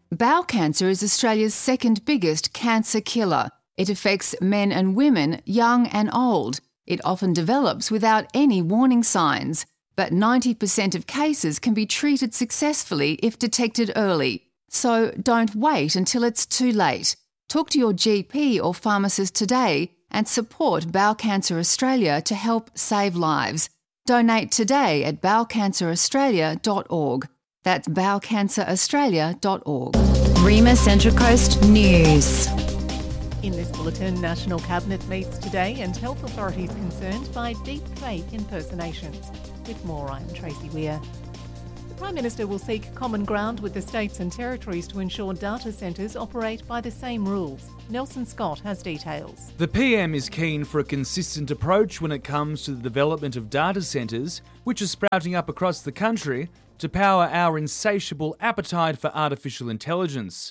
Bowel cancer is Australia's second biggest cancer killer. It affects men and women, young and old. It often develops without any warning signs, but 90% of cases can be treated successfully if detected early. So don't wait until it's too late. Talk to your GP or pharmacist today and support Bowel Cancer Australia to help save lives. Donate today at bowelcanceraustralia.org. That's bowelcanceraustralia.org. Rima Central Coast News. In this bulletin, National Cabinet meets today and health authorities concerned by deep fake impersonations. With more, I'm Tracy Weir. The Prime Minister will seek common ground with the states and territories to ensure data centres operate by the same rules. Nelson Scott has details. The PM is keen for a consistent approach when it comes to the development of data centres, which are sprouting up across the country to power our insatiable appetite for artificial intelligence.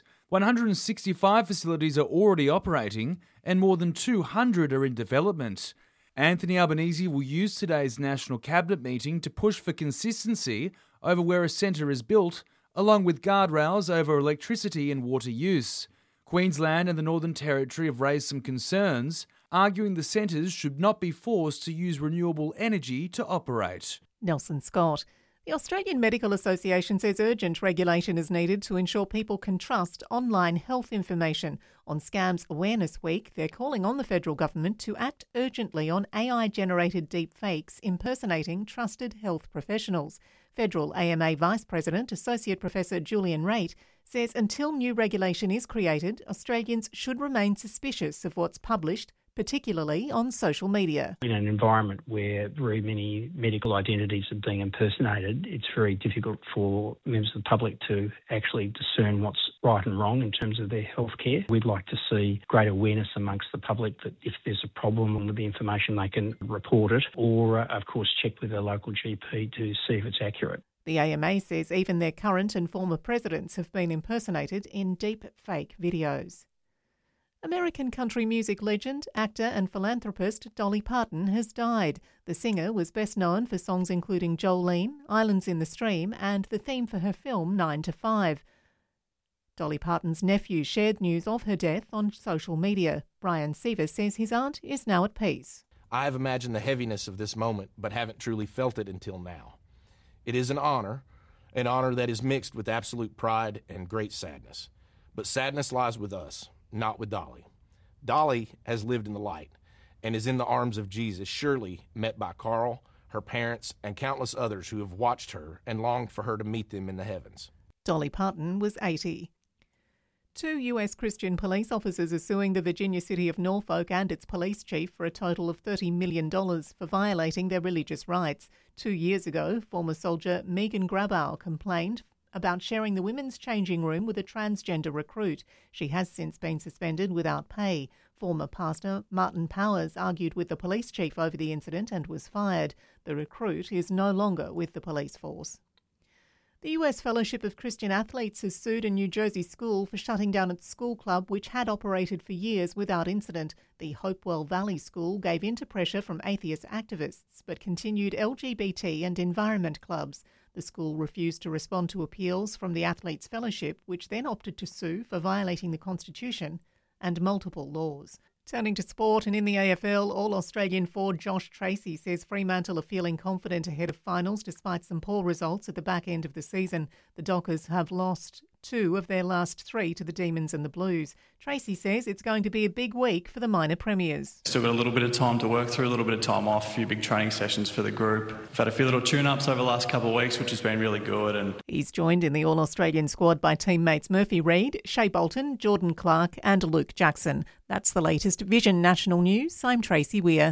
165 facilities are already operating and more than 200 are in development. Anthony Albanese will use today's National Cabinet meeting to push for consistency over where a centre is built, along with guardrails over electricity and water use. Queensland and the Northern Territory have raised some concerns, arguing the centres should not be forced to use renewable energy to operate. Nelson Scott. The Australian Medical Association says urgent regulation is needed to ensure people can trust online health information. On Scams Awareness Week, they're calling on the federal government to act urgently on AI-generated deepfakes impersonating trusted health professionals. Federal AMA Vice President, Associate Professor Julian Raitt, says until new regulation is created, Australians should remain suspicious of what's published, particularly on social media. In an environment where very many medical identities are being impersonated, it's very difficult for members of the public to actually discern what's right and wrong in terms of their health care. We'd like to see great awareness amongst the public that if there's a problem with the information, they can report it or, of course, check with their local GP to see if it's accurate. The AMA says even their current and former presidents have been impersonated in deep fake videos. American country music legend, actor and philanthropist Dolly Parton has died. The singer was best known for songs including Jolene, Islands in the Stream and the theme for her film 9 to 5. Dolly Parton's nephew shared news of her death on social media. Brian Seaver says his aunt is now at peace. I have imagined the heaviness of this moment but haven't truly felt it until now. It is an honor that is mixed with absolute pride and great sadness. But sadness lies with us, not with Dolly. Dolly has lived in the light and is in the arms of Jesus, surely met by Carl, her parents, and countless others who have watched her and longed for her to meet them in the heavens. Dolly Parton was 80. 2 US Christian police officers are suing the Virginia city of Norfolk and its police chief for a total of $30 million for violating their religious rights. 2 years ago, former soldier Megan Grabow complained about sharing the women's changing room with a transgender recruit. She has since been suspended without pay. Former pastor Martin Powers argued with the police chief over the incident and was fired. The recruit is no longer with the police force. The US Fellowship of Christian Athletes has sued a New Jersey school for shutting down its school club, which had operated for years without incident. The Hopewell Valley School gave in to pressure from atheist activists, but continued LGBT and environment clubs. The school refused to respond to appeals from the Athletes Fellowship, which then opted to sue for violating the Constitution and multiple laws. Turning to sport, and in the AFL, All-Australian forward Josh Tracy says Fremantle are feeling confident ahead of finals despite some poor results at the back end of the season. The Dockers have lost 2 of their last 3 to the Demons and the Blues. Tracy says it's going to be a big week for the minor premiers. Still got a little bit of time to work through, a little bit of time off, a few big training sessions for the group. We've had a few little tune-ups over the last couple of weeks, which has been really good. He's joined in the All-Australian squad by teammates Murphy Reid, Shea Bolton, Jordan Clark and Luke Jackson. That's the latest Vision National News. I'm Tracy Weir.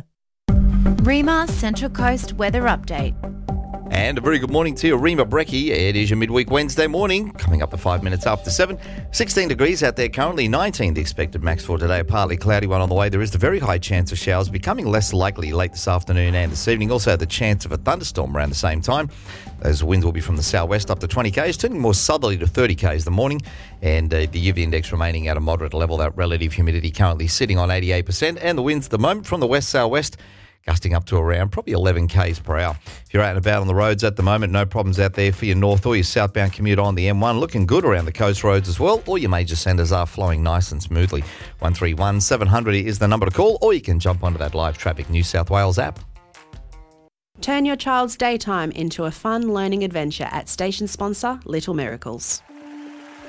Rima Central Coast Weather Update. And a very good morning to you, Rima Brecky. It is your midweek Wednesday morning, coming up to 5 minutes after 7. 16 degrees out there currently, 19 the expected max for today. A partly cloudy one on the way. There is the very high chance of showers becoming less likely late this afternoon and this evening. Also the chance of a thunderstorm around the same time. Those winds will be from the southwest up to 20 k's, turning more southerly to 30 k's the morning. And the UV index remaining at a moderate level. That relative humidity currently sitting on 88%. And the winds at the moment from the west-southwest gusting up to around probably 11 k's per hour. If you're out and about on the roads at the moment, no problems out there for your north or your southbound commuter on the M1. Looking good around the coast roads as well. All your major centres are flowing nice and smoothly. 131 700 is the number to call, or you can jump onto that Live Traffic New South Wales app. Turn your child's daytime into a fun learning adventure at station sponsor Little Miracles.